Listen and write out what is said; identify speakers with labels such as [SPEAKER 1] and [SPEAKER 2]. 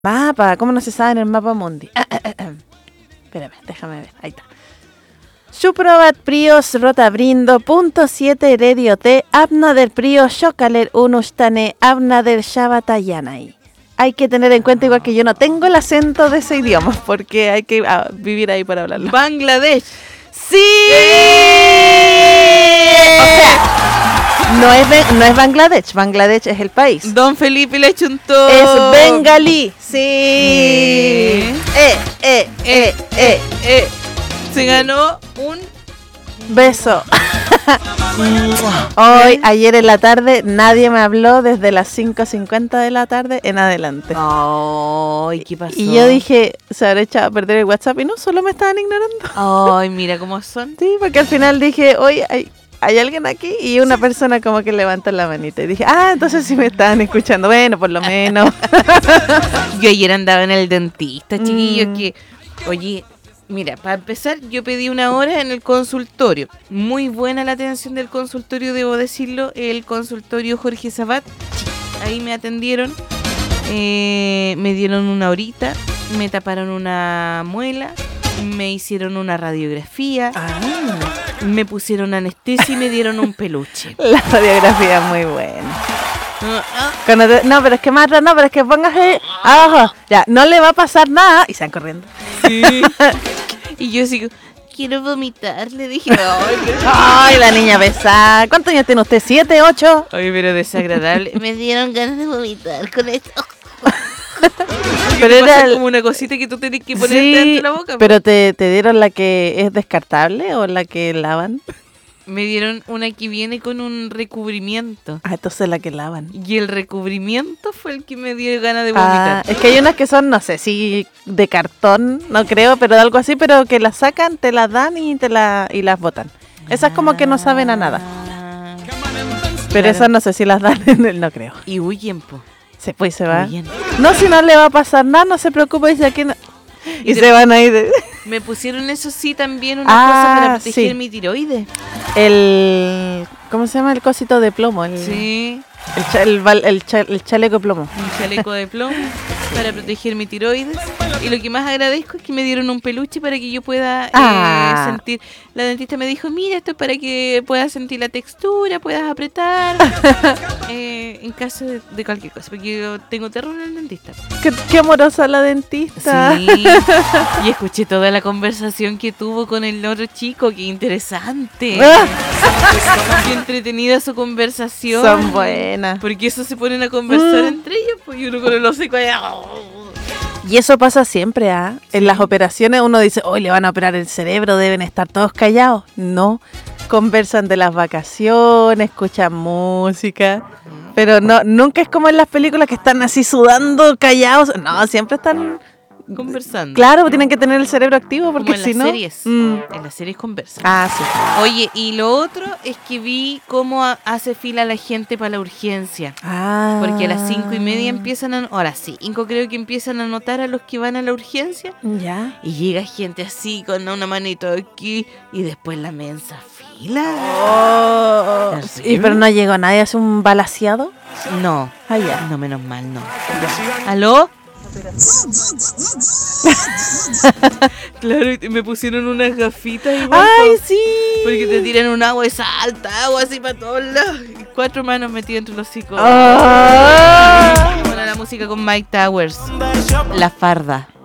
[SPEAKER 1] Mapa, ¿cómo no se sabe en el mapa mundi? Espérame, déjame ver, ahí está. Suprovat prios rotabrindo, punto 7 heredio te, abna del prio shokaler unustane, abna del shabatayanai. Hay que tener en cuenta igual que yo no tengo el acento de ese idioma, porque hay que vivir ahí para hablarlo.
[SPEAKER 2] Bangladesh.
[SPEAKER 1] ¡Sí! O sea, no es Bangladesh, Bangladesh es el país.
[SPEAKER 2] Don Felipe le chuntó.
[SPEAKER 1] Es bengalí, sí.
[SPEAKER 2] Se ganó un
[SPEAKER 1] beso. Hoy, ayer en la tarde, nadie me habló desde las 5:50 de la tarde en adelante.
[SPEAKER 2] Ay, ¿qué pasó?
[SPEAKER 1] Y yo dije, se habrá echado a perder el WhatsApp y no, solo me estaban ignorando.
[SPEAKER 2] Ay, mira cómo son.
[SPEAKER 1] Sí, porque al final dije, oye, hay alguien aquí y una persona como que levanta la manita. Y dije, entonces sí me estaban escuchando. Bueno, por lo menos.
[SPEAKER 2] Yo ayer andaba en el dentista, chiquillo, que, oye, mira, para empezar, yo pedí una hora en el consultorio. Muy buena la atención del consultorio, debo decirlo. El consultorio Jorge Sabat. Ahí me atendieron. Me dieron una horita. Me taparon una muela. Me hicieron una radiografía. Me pusieron anestesia y me dieron un peluche.
[SPEAKER 1] La radiografía es muy buena. No, pero es que mata, no, pero es que póngase abajo. Ya, no le va a pasar nada. Y se van corriendo.
[SPEAKER 2] Sí. Y yo sigo, quiero vomitar, le dije.
[SPEAKER 1] Ay, la niña pesada. ¿Cuántos años tiene usted? ¿7, 8?
[SPEAKER 2] Ay, pero desagradable. Me dieron ganas de vomitar con esto.
[SPEAKER 1] Pero era
[SPEAKER 2] como una cosita que tú tenés que ponerte dentro de la boca.
[SPEAKER 1] Pero te dieron la que es descartable o la que lavan.
[SPEAKER 2] Me dieron una que viene con un recubrimiento.
[SPEAKER 1] Entonces la que lavan.
[SPEAKER 2] Y el recubrimiento fue el que me dio ganas de vomitar.
[SPEAKER 1] Es que hay unas que son, no sé, si de cartón, no creo, pero de algo así, pero que las sacan, te las dan y las botan. Esas como que no saben a nada. Pero esas no sé si las dan en el, no creo.
[SPEAKER 2] Y huyen, po.
[SPEAKER 1] Se fue y se va.
[SPEAKER 2] Huyen.
[SPEAKER 1] No, si no le va a pasar nada, no se preocupe, dice aquí no. Y se van ahí de...
[SPEAKER 2] Me pusieron eso sí también una cosa para proteger mi tiroides.
[SPEAKER 1] ¿Cómo se llama? El cosito de plomo.
[SPEAKER 2] Sí.
[SPEAKER 1] El chaleco de plomo.
[SPEAKER 2] Un chaleco de plomo para proteger mi tiroides. Y lo que más agradezco es que me dieron un peluche para que yo pueda sentir. La dentista me dijo, mira, esto es para que puedas sentir la textura, puedas apretar. En caso de cualquier cosa, porque yo tengo terror al dentista.
[SPEAKER 1] Qué amorosa la dentista.
[SPEAKER 2] Sí. Y escuché toda la conversación que tuvo con el otro chico, qué interesante. Qué entretenida su conversación.
[SPEAKER 1] Son buenas.
[SPEAKER 2] Porque eso se ponen a conversar entre ellos, pues y uno con el hocico allá.
[SPEAKER 1] Y eso pasa siempre, Sí. En las operaciones uno dice, hoy le van a operar el cerebro, deben estar todos callados. No, conversan de las vacaciones, escuchan música, pero no, nunca es como en las películas que están así sudando, callados. No, siempre están
[SPEAKER 2] conversando.
[SPEAKER 1] Claro, tienen que tener el cerebro activo porque si no...
[SPEAKER 2] En las series conversan.
[SPEAKER 1] Sí.
[SPEAKER 2] Oye, y lo otro es que vi cómo hace fila la gente para la urgencia. Porque a las 5:30 empiezan a... O a las 5 creo que empiezan a anotar a los que van a la urgencia.
[SPEAKER 1] Ya.
[SPEAKER 2] Y llega gente así con una manito aquí y después la mensa fila.
[SPEAKER 1] ¿Y pero no llegó nadie a hacer un balaseado?
[SPEAKER 2] No.
[SPEAKER 1] Ya.
[SPEAKER 2] No, menos mal, no. ¿Aló? Claro, me pusieron unas gafitas igual.
[SPEAKER 1] ¡Ay, sí!
[SPEAKER 2] Porque te tiran un agua y salta agua así para todos lados. 4 manos metidas entre los hocicos. Bueno, la música con Mike Towers. La farda.